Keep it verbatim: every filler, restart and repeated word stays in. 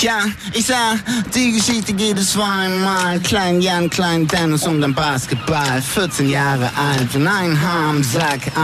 Tja, ich sah, die Geschichte geht es vor einmal. Klein Jan, klein Dennis und ein Basketball. vierzehn Jahre alt und ein Haar am Sack.